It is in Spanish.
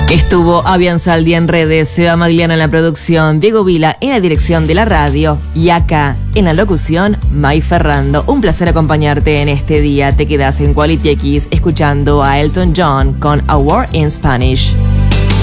Estuvo Avian Saldi en redes, Seba Magliano en la producción, Diego Vila en la dirección de la radio y acá en la locución, May Ferrando. Un placer acompañarte en este día. Te quedas en Quality X escuchando a Elton John con A War in Spanish.